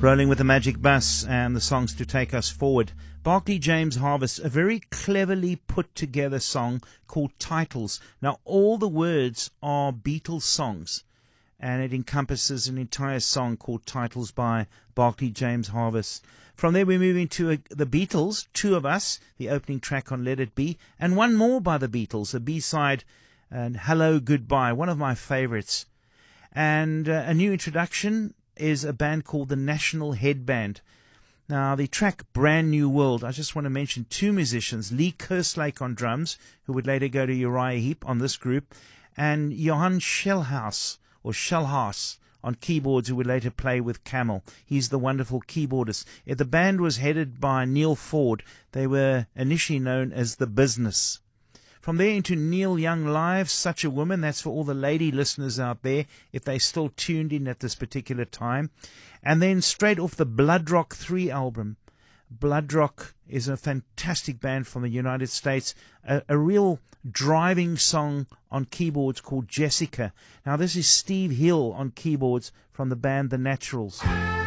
Rolling with the Magic Bus and the songs to take us forward. Barclay James Harvest, a very cleverly put together song called Titles. Now, all the words are Beatles songs, and it encompasses an entire song called Titles by Barclay James Harvest. From there, we're moving to the Beatles, Two of Us, the opening track on Let It Be, and one more by the Beatles, a B-side, and Hello Goodbye, one of my favorites. And a new introduction is a band called the National Headband. Now, the track Brand New World, I just want to mention two musicians, Lee Kerslake on drums, who would later go to Uriah Heep on this group, and Johan Shellhouse on keyboards, who would later play with Camel. He's the wonderful keyboardist. The band was headed by Neil Ford. They were initially known as The Business. From there into Neil Young Live, Such a Woman. That's for all the lady listeners out there, if they still tuned in at this particular time. And then straight off the Blood Rock 3 album. Blood Rock is a fantastic band from the United States. A real driving song on keyboards called Jessica. Now this is Steve Hill on keyboards from the band The Naturals.